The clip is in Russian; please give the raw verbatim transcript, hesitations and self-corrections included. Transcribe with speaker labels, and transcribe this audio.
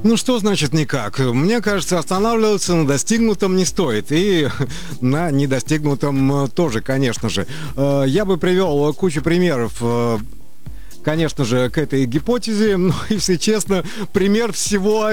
Speaker 1: Ну, что значит никак? Мне кажется, останавливаться на достигнутом не стоит. И на недостигнутом тоже, конечно же. Э, Я бы привел кучу примеров, э, конечно же, к этой гипотезе. Но, если честно, пример всего